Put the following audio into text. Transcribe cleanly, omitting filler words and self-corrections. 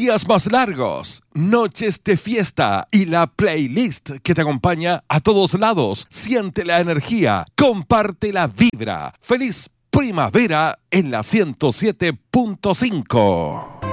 días más largos, noches de fiesta y la playlist que te acompaña a todos lados. Siente la energía, comparte la vibra. ¡Feliz primavera en la 107.5!